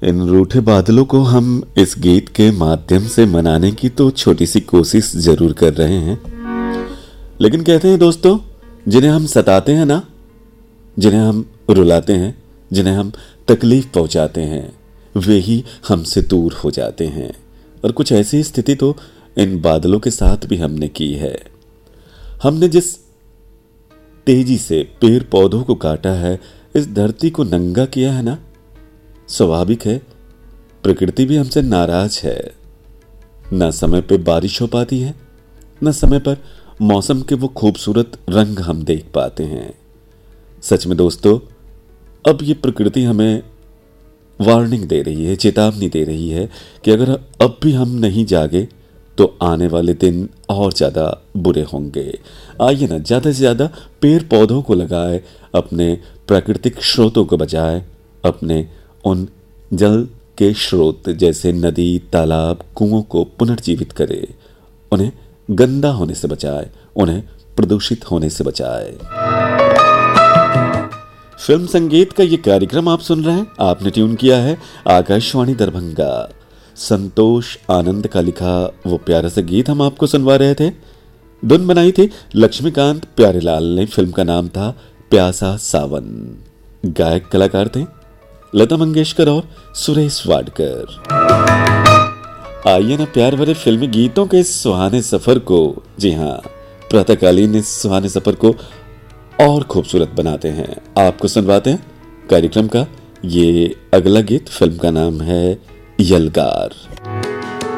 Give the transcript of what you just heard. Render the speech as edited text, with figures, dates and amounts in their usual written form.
इन रूठे बादलों को हम इस गीत के माध्यम से मनाने की तो छोटी सी कोशिश जरूर कर रहे हैं, लेकिन कहते हैं दोस्तों, जिन्हें हम सताते हैं ना, जिन्हें हम रुलाते हैं, जिन्हें हम तकलीफ पहुंचाते हैं, वे ही हमसे दूर हो जाते हैं। और कुछ ऐसी स्थिति तो इन बादलों के साथ भी हमने की है। हमने जिस तेजी से पेड़ पौधों को काटा है, इस धरती को नंगा किया है ना, स्वाभाविक है प्रकृति भी हमसे नाराज है। न समय पे बारिश हो पाती है, न समय पर मौसम के वो खूबसूरत रंग हम देख पाते हैं। सच में दोस्तों, अब ये प्रकृति हमें वार्निंग दे रही है, चेतावनी दे रही है कि अगर अब भी हम नहीं जागे तो आने वाले दिन और ज्यादा बुरे होंगे। आइए ना, ज्यादा से ज्यादा पेड़ पौधों को लगाए, अपने प्राकृतिक स्रोतों को बचाए, अपने उन जल के स्रोत जैसे नदी, तालाब, कुओं को पुनर्जीवित करे, उन्हें गंदा होने से बचाए, उन्हें प्रदूषित होने से बचाए। फिल्म संगीत का ये कार्यक्रम आप सुन रहे हैं, आपने ट्यून किया है आकाशवाणी दरभंगा। संतोष आनंद का लिखा वो प्यारा सा गीत हम आपको सुनवा रहे थे। धुन बनाई थी लक्ष्मीकांत प्यारेलाल ने, फिल्म का नाम था प्यासा सावन। गायक कलाकार थे लता मंगेशकर और सुरेश वाडकर। आइए ना, प्यार भरे फिल्मी गीतों के इस सुहाने सफर को, जी हाँ, प्रातःकालीन इस सुहाने सफर को और खूबसूरत बनाते हैं, आपको सुनवाते हैं कार्यक्रम का ये अगला गीत। फिल्म का नाम है यलगार।